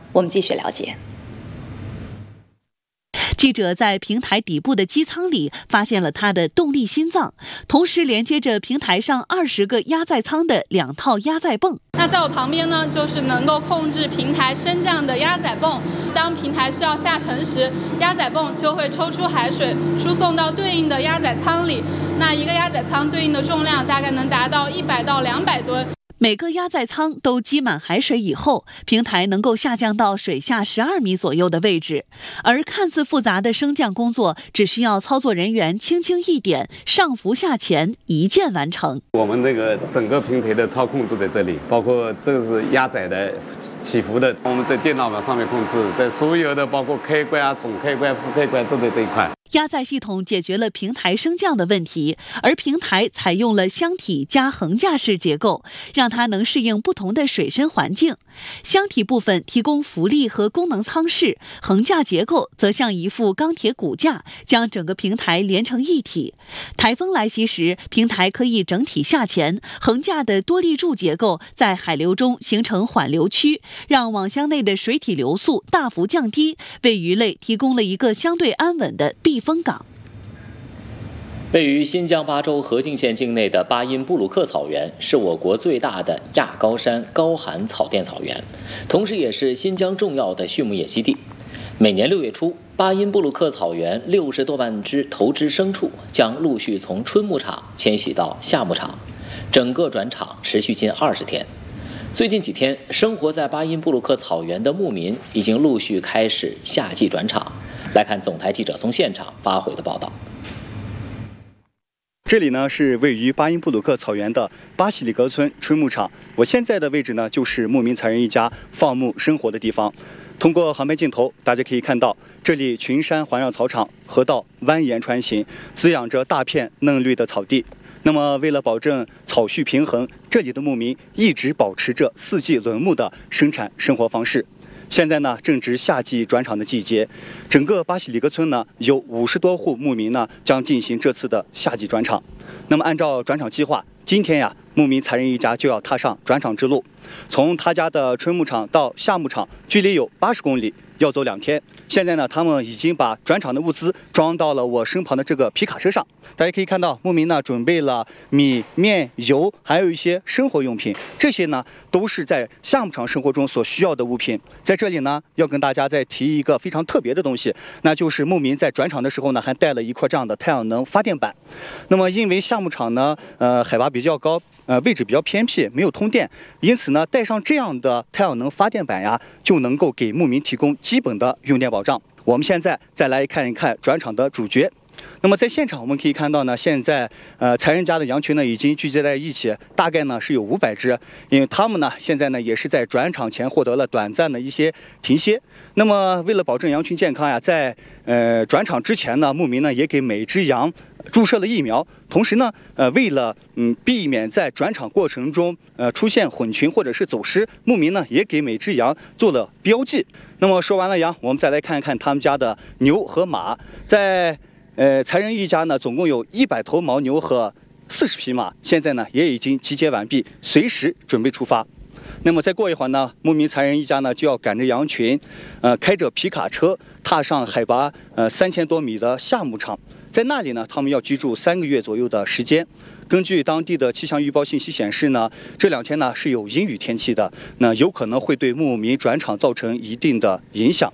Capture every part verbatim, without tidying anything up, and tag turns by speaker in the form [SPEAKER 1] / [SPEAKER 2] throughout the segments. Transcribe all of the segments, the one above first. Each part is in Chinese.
[SPEAKER 1] 我们继续了解。
[SPEAKER 2] 记者在平台底部的机舱里发现了它的动力心脏，同时连接着平台上二十个压载舱的两套压载泵。
[SPEAKER 3] 那在我旁边呢，就是能够控制平台升降的压载泵。当平台需要下沉时，压载泵就会抽出海水，输送到对应的压载舱里。那一个压载舱对应的重量大概能达到一百到两百吨。
[SPEAKER 2] 每个压载舱都积满海水以后，平台能够下降到水下十二米左右的位置，而看似复杂的升降工作只需要操作人员轻轻一点，上浮下潜，一键完成。
[SPEAKER 4] 我们这个整个平台的操控都在这里，包括这个是压载的、起伏的，我们在电脑上面控制，在所有的包括开关啊、总开关、副开关都在这一块。
[SPEAKER 2] 压载系统解决了平台升降的问题，而平台采用了箱体加横架式结构，让它能适应不同的水深环境。箱体部分提供浮力和功能舱室，横架结构则像一副钢铁骨架，将整个平台连成一体。台风来袭时，平台可以整体下潜，横架的多立柱结构在海流中形成缓流区，让网箱内的水体流速大幅降低，为鱼类提供了一个相对安稳的避风港。
[SPEAKER 5] 位于新疆巴州和静县境内的巴音布鲁克草原是我国最大的亚高山高寒草甸草原，同时也是新疆重要的畜牧业基地。每年六月初，巴音布鲁克草原六十多万只头只牲畜将陆续从春牧场迁徙到夏牧场，整个转场持续近二十天。最近几天，生活在巴音布鲁克草原的牧民已经陆续开始夏季转场。来看总台记者从现场发回的报道。
[SPEAKER 6] 这里呢是位于巴音布鲁克草原的巴西里格村春牧场，我现在的位置呢就是牧民才人一家放牧生活的地方。通过航拍镜头，大家可以看到这里群山环绕草场，河道蜿蜒穿行，滋养着大片嫩绿的草地。那么为了保证草畜平衡，这里的牧民一直保持着四季轮牧的生产生活方式。现在呢正值夏季转场的季节，整个巴西里格村呢有五十多户牧民呢将进行这次的夏季转场。那么按照转场计划，今天呀牧民才人一家就要踏上转场之路。从他家的春牧场到夏牧场距离有八十公里，要走两天。现在呢他们已经把转场的物资装到了我身旁的这个皮卡车上。大家可以看到，牧民呢准备了米、面、油，还有一些生活用品，这些呢都是在夏牧场生活中所需要的物品。在这里呢要跟大家再提一个非常特别的东西，那就是牧民在转场的时候呢还带了一块这样的太阳能发电板。那么因为夏牧场呢呃海拔比较高，呃位置比较偏僻，没有通电，因此呢带上这样的太阳能发电板呀，就能够给牧民提供基本的用电保障。我们现在再来看一看转场的主角。那么在现场我们可以看到呢，现在呃才人家的羊群呢已经聚集在一起，大概呢是有五百只，因为他们呢现在呢也是在转场前获得了短暂的一些停歇。那么为了保证羊群健康呀，在呃转场之前呢，牧民呢也给每只羊注射了疫苗，同时呢呃为了嗯避免在转场过程中呃出现混群或者是走失，牧民呢也给每只羊做了标记。那么说完了羊，我们再来看看他们家的牛和马。在呃才人一家呢总共有一百头牦牛和四十匹马，现在呢也已经集结完毕，随时准备出发。那么再过一会儿呢，牧民才人一家呢就要赶着羊群，呃开着皮卡车踏上海拔呃三千多米的夏牧场。在那里呢他们要居住三个月左右的时间。根据当地的气象预报信息显示呢，这两天呢是有阴雨天气的，那有可能会对牧民转场造成一定的影响。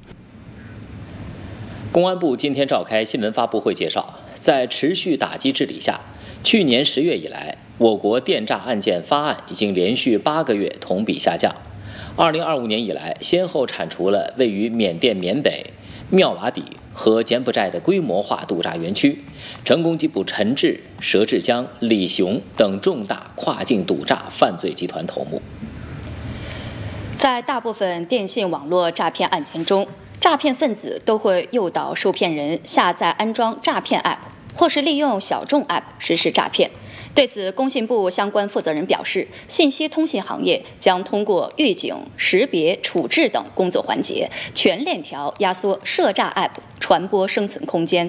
[SPEAKER 5] 公安部今天召开新闻发布会介绍，在持续打击治理下，去年十月以来，我国电诈案件发案已经连续八个月同比下降。二零二五年以来，先后铲除了位于缅甸缅北、妙瓦底和柬埔寨的规模化赌诈园区，成功缉捕陈志、佘志江、李雄等重大跨境赌诈犯罪集团头目。
[SPEAKER 1] 在大部分电信网络诈骗案件中，诈骗分子都会诱导受骗人下载安装诈骗 App， 或是利用小众 App 实施诈骗。对此，工信部相关负责人表示，信息通信行业将通过预警、识别、处置等工作环节，全链条压缩涉诈 App 传播生存空间。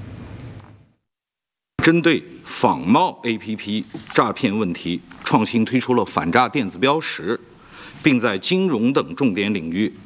[SPEAKER 7] 针对仿冒 A P P 诈骗问题，创新推出了反诈电子标识，并在金融等重点领域